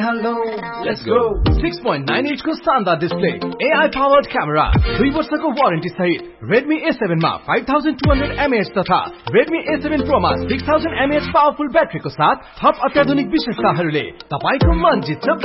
hello, let's go. 6.9 inch को शानदार display, AI powered camera, 2 वर्षको वारेन्टी सहित Redmi A7 मा 5200 mAh तथा Redmi A7 Pro मा 6000 mAh पावरफुल ब्याट्रीको साथ थप अत्याधुनिक विशेषताहरूले तपाईको मन जित्छ